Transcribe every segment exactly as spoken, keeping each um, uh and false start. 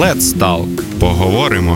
Let's Talk. Поговоримо.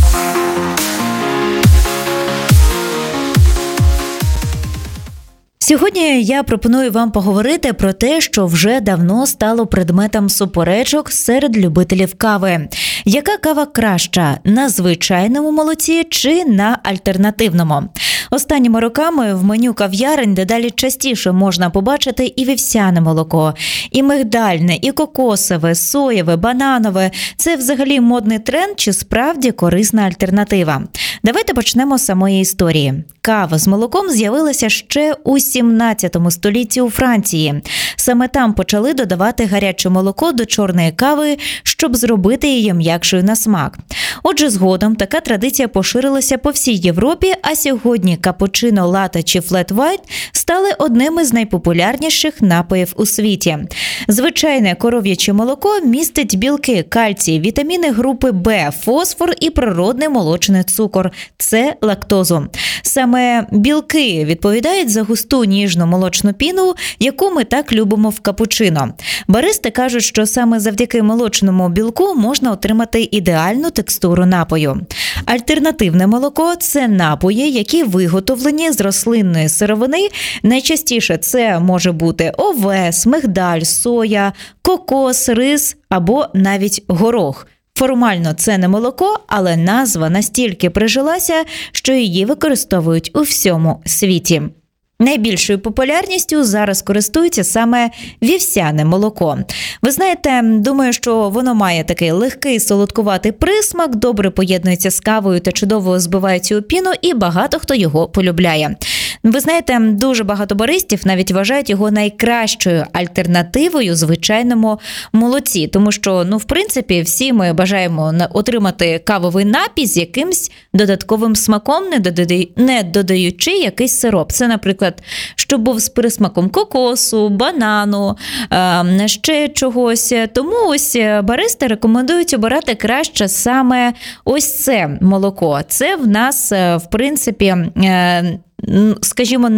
Сьогодні я пропоную вам поговорити про те, що вже давно стало предметом суперечок серед любителів кави. Яка кава краща – на звичайному молоці чи на альтернативному? Останніми роками в меню кав'ярень дедалі частіше можна побачити і вівсяне молоко, і мигдальне, і кокосове, соєве, бананове. Це взагалі модний тренд чи справді корисна альтернатива? Давайте почнемо з самої історії. Кава з молоком з'явилася ще у сімнадцятому столітті у Франції. Саме там почали додавати гаряче молоко до чорної кави, щоб зробити її м'якшою на смак. Отже, згодом така традиція поширилася по всій Європі, а сьогодні капучино, лате чи флет вайт стали одним із найпопулярніших напоїв у світі. Звичайне коров'яче молоко містить білки, кальцій, вітаміни групи Б, фосфор і природний молочний цукор – це лактозу. Саме білки відповідають за густу ніжну молочну піну, яку ми так любимо в капучино. Баристи кажуть, що саме завдяки молочному білку можна отримати ідеальну текстуру напою. Альтернативне молоко – це напої, які виготовлені з рослинної сировини. Найчастіше це може бути овес, мигдаль, соя, кокос, рис або навіть горох. Формально це не молоко, але назва настільки прижилася, що її використовують у всьому світі. Найбільшою популярністю зараз користується саме вівсяне молоко. Ви знаєте, думаю, що воно має такий легкий солодкуватий присмак, добре поєднується з кавою та чудово збивається у піну, і багато хто його полюбляє. Ви знаєте, дуже багато баристів навіть вважають його найкращою альтернативою звичайному молоці, тому що, ну, в принципі, всі ми бажаємо отримати кавовий напій з якимсь додатковим смаком, не додаючи якийсь сироп. Це, наприклад, щоб був з присмаком кокосу, банану, ще чогось. Тому ось баристи рекомендують обирати краще саме ось це молоко. Це в нас, в принципі, скажімо,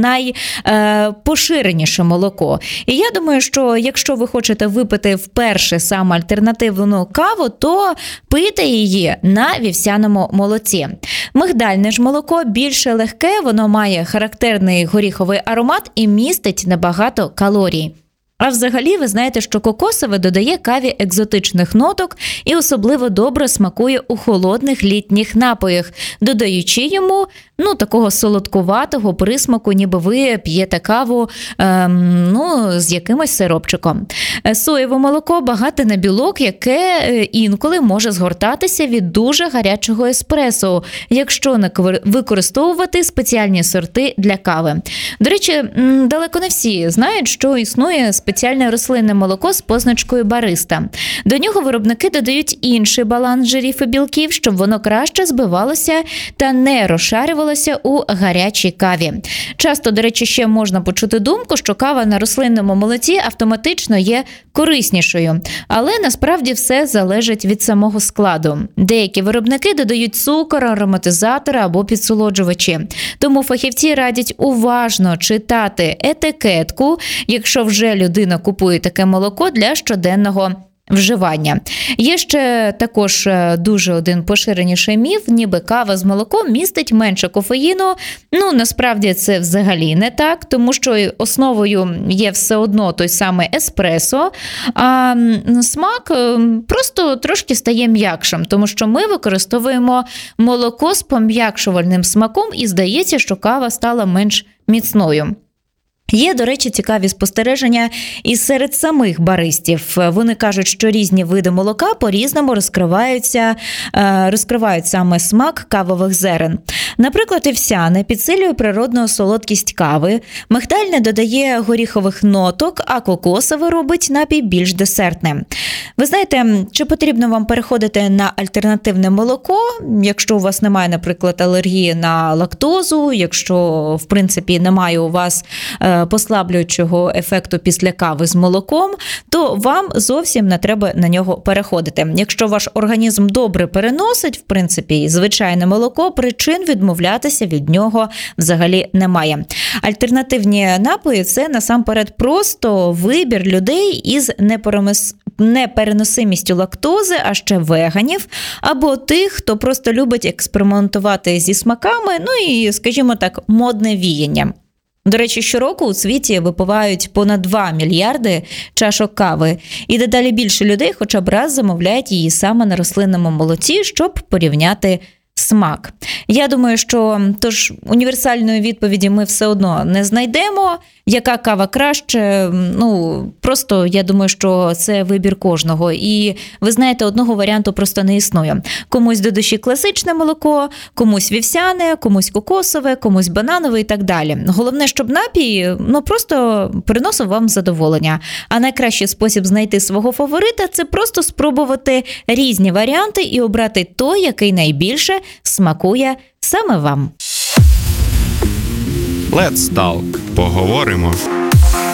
найпоширеніше молоко. І я думаю, що якщо ви хочете випити вперше саме альтернативну каву, то пийте її на вівсяному молоці. Мигдальне ж молоко більше легке, воно має характерний горіховий аромат і містить небагато калорій. А взагалі, ви знаєте, що кокосове додає каві екзотичних ноток і особливо добре смакує у холодних літніх напоях, додаючи йому, ну, такого солодкуватого присмаку, ніби ви п'єте каву, ем, ну, з якимось сиропчиком. Соєве молоко багате на білок, яке інколи може згортатися від дуже гарячого еспресо, якщо не використовувати спеціальні сорти для кави. До речі, далеко не всі знають, що існує спеціальне рослинне молоко з позначкою бариста. До нього виробники додають інший баланс жирів і білків, щоб воно краще збивалося та не розшарювалося у гарячій каві. Часто, до речі, ще можна почути думку, що кава на рослинному молоці автоматично є кориснішою. Але насправді все залежить від самого складу. Деякі виробники додають цукор, ароматизатори або підсолоджувачі. Тому фахівці радять уважно читати етикетку, якщо вже людина купує таке молоко для щоденного вживання. Є ще також дуже один поширеніший міф, ніби кава з молоком містить менше кофеїну. Ну, насправді це взагалі не так, тому що основою є все одно той самий еспресо, а смак просто трошки стає м'якшим, тому що ми використовуємо молоко з пом'якшувальним смаком і здається, що кава стала менш міцною. Є, до речі, цікаві спостереження і серед самих баристів. Вони кажуть, що різні види молока по-різному розкриваються, розкривають саме смак кавових зерен. Наприклад, вівсяне підсилює природну солодкість кави, мигдальне додає горіхових ноток, а кокосове робить напій більш десертним. Ви знаєте, чи потрібно вам переходити на альтернативне молоко, якщо у вас немає, наприклад, алергії на лактозу, якщо, в принципі, немає у вас е, послаблюючого ефекту після кави з молоком, то вам зовсім не треба на нього переходити. Якщо ваш організм добре переносить, в принципі, звичайне молоко, причин відмовлятися від нього взагалі немає. Альтернативні напої – це насамперед просто вибір людей із неперемис... непереносимістю лактози, а ще веганів, або тих, хто просто любить експериментувати зі смаками, ну і, скажімо так, модне віяння. До речі, щороку у світі випивають понад два мільярди чашок кави, і дедалі більше людей хоча б раз замовляють її саме на рослинному молоці, щоб порівняти смак. Я думаю, що тож універсальної відповіді ми все одно не знайдемо. Яка кава краще? Ну, просто я думаю, що це вибір кожного. І ви знаєте, одного варіанту просто не існує. Комусь до душі класичне молоко, комусь вівсяне, комусь кокосове, комусь бананове і так далі. Головне, щоб напій, ну, просто приносив вам задоволення. А найкращий спосіб знайти свого фаворита – це просто спробувати різні варіанти і обрати той, який найбільше смакує саме вам. Let's Talk. Поговоримо.